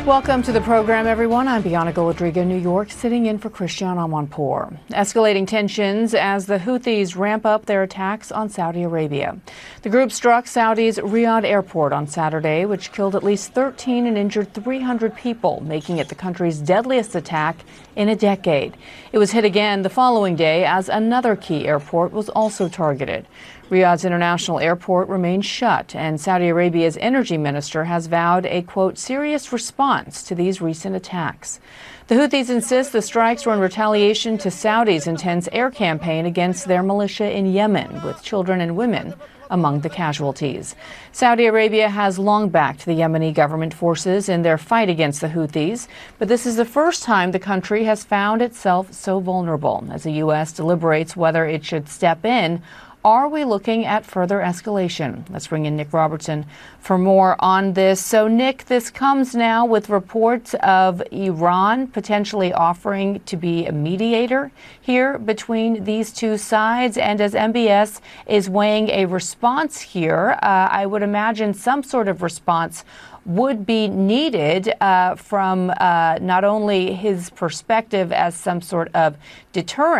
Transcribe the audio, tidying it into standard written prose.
Welcome to the program, everyone. I'm Bianca Golodrigo, New York, sitting in for Christian Amanpour. Escalating tensions as the Houthis ramp up their attacks on Saudi Arabia. The group struck Saudi's Riyadh airport on Saturday, which killed at least 13 and injured 300 people, making it the country's deadliest attack in a decade. It was hit again the following day as another key airport was also targeted. Riyadh's international airport remains shut, and Saudi Arabia's energy minister has vowed a, quote, serious response to these recent attacks. The Houthis insist the strikes were in retaliation to Saudi's intense air campaign against their militia in Yemen, with children and women among the casualties. Saudi Arabia has long backed the Yemeni government forces in their fight against the Houthis, but this is the first time the country has found itself so vulnerable as the U.S. deliberates whether it should step in. Are we looking at further escalation? Let's bring in Nick Robertson for more on this. So, Nick, this comes now with reports of Iran potentially offering to be a mediator here between these two sides. And as MBS is weighing a response here, I would imagine some sort of response would be needed from not only his perspective as some sort of deterrent,